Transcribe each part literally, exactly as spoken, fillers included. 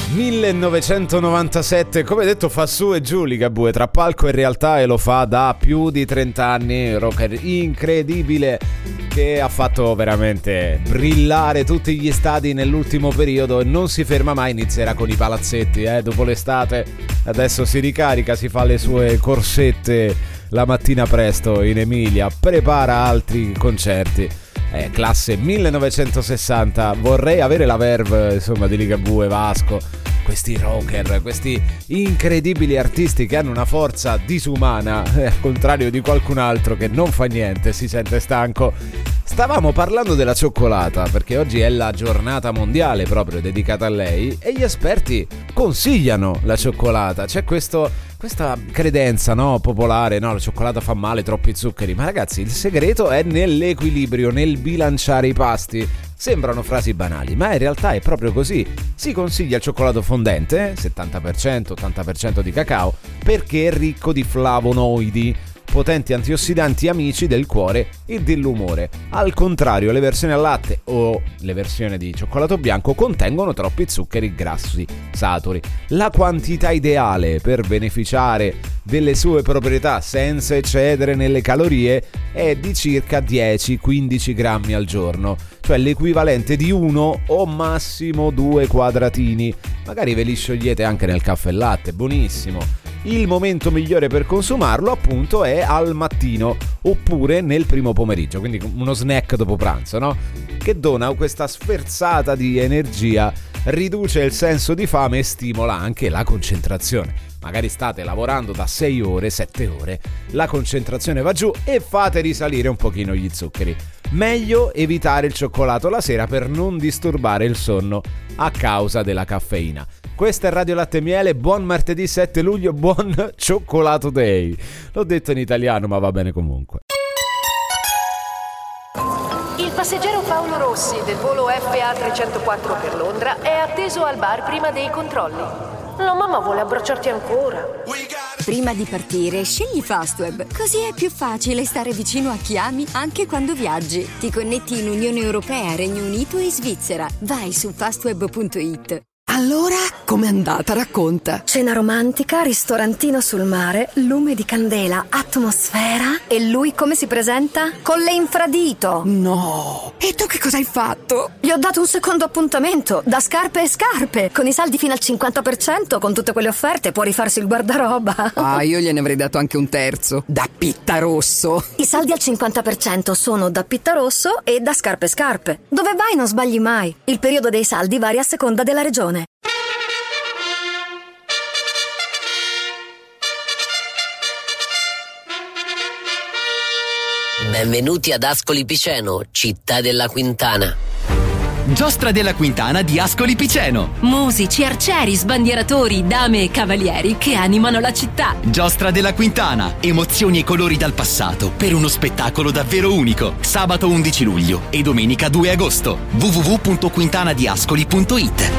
millenovecentonovantasette, come detto, fa su e giù Ligabue tra palco e realtà, e lo fa da più di trenta anni. Rocker incredibile che ha fatto veramente brillare tutti gli stadi nell'ultimo periodo e non si ferma mai. Inizierà con i palazzetti, eh, dopo l'estate adesso si ricarica, si fa le sue corsette la mattina presto in Emilia, prepara altri concerti. Eh, classe millenovecentosessanta, vorrei avere la verve, insomma, di Ligabue, Vasco, questi rocker, questi incredibili artisti che hanno una forza disumana, eh, al contrario di qualcun altro che non fa niente, si sente stanco. Stavamo parlando della cioccolata perché oggi è la giornata mondiale proprio dedicata a lei e gli esperti consigliano la cioccolata. C'è questo, questa credenza, no, popolare, no, la cioccolata fa male, troppi zuccheri, ma ragazzi il segreto è nell'equilibrio, nel bilanciare i pasti. Sembrano frasi banali, ma in realtà è proprio così. Si consiglia il cioccolato fondente, settanta per cento ottanta per cento di cacao, perché è ricco di flavonoidi, potenti antiossidanti amici del cuore e dell'umore. Al contrario, le versioni al latte o le versioni di cioccolato bianco contengono troppi zuccheri grassi saturi. La quantità ideale per beneficiare delle sue proprietà senza eccedere nelle calorie è di circa dieci quindici grammi al giorno, cioè l'equivalente di uno o massimo due quadratini. Magari ve li sciogliete anche nel caffè e latte, buonissimo. Il momento migliore per consumarlo appunto è al mattino oppure nel primo pomeriggio, quindi uno snack dopo pranzo, no? Che dona questa sferzata di energia, riduce il senso di fame e stimola anche la concentrazione. Magari state lavorando da sei ore, sette ore, la concentrazione va giù e fate risalire un pochino gli zuccheri. Meglio evitare il cioccolato la sera per non disturbare il sonno a causa della caffeina. Questa è Radio Latte e Miele, buon martedì sette luglio, buon Cioccolato Day. L'ho detto in italiano, ma va bene comunque. Il passeggero Paolo Rossi del volo F A trecentoquattro per Londra è atteso al bar prima dei controlli. La mamma vuole abbracciarti ancora. Prima di partire, scegli Fastweb, così è più facile stare vicino a chi ami anche quando viaggi. Ti connetti in Unione Europea, Regno Unito e Svizzera. Vai su fastweb punto it. Allora, com'è andata? Racconta. Cena romantica, ristorantino sul mare, lume di candela, atmosfera. E lui come si presenta? Con le infradito. No! E tu che cosa hai fatto? Gli ho dato un secondo appuntamento, da scarpe e scarpe. Con i saldi fino al cinquanta per cento, con tutte quelle offerte, può rifarsi il guardaroba. Ah, io gliene avrei dato anche un terzo. Da Pittarosso. I saldi al cinquanta per cento sono da Pittarosso e da scarpe e scarpe. Dove vai non sbagli mai. Il periodo dei saldi varia a seconda della regione. Benvenuti ad Ascoli Piceno, città della Quintana. Giostra della Quintana di Ascoli Piceno. Musici, arcieri, sbandieratori, dame e cavalieri che animano la città. Giostra della Quintana, emozioni e colori dal passato per uno spettacolo davvero unico. Sabato undici luglio e domenica due agosto. w w w punto quintanadiascoli punto it.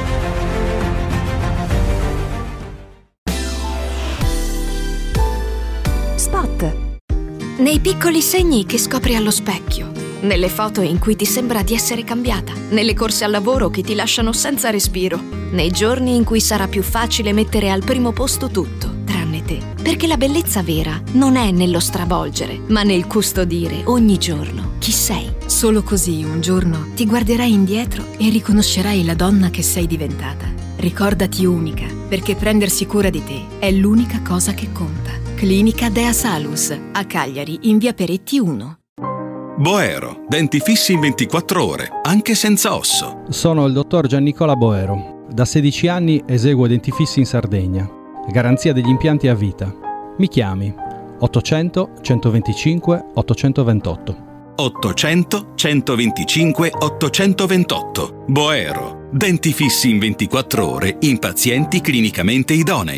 Spot. Nei piccoli segni che scopri allo specchio, nelle foto in cui ti sembra di essere cambiata, nelle corse al lavoro che ti lasciano senza respiro, nei giorni in cui sarà più facile mettere al primo posto tutto, tranne te. Perché la bellezza vera non è nello stravolgere, ma nel custodire ogni giorno chi sei. Solo così un giorno ti guarderai indietro e riconoscerai la donna che sei diventata. Ricordati unica, perché prendersi cura di te è l'unica cosa che conta. Clinica Dea Salus, a Cagliari, in via Peretti uno. Boero, denti fissi in ventiquattro ore, anche senza osso. Sono il dottor Giannicola Boero. Da sedici anni eseguo denti fissi in Sardegna. Garanzia degli impianti a vita. Mi chiami ottocento centoventicinque ottocentoventotto. ottocento centoventicinque ottocentoventotto. Boero, denti fissi in ventiquattro ore in pazienti clinicamente idonei.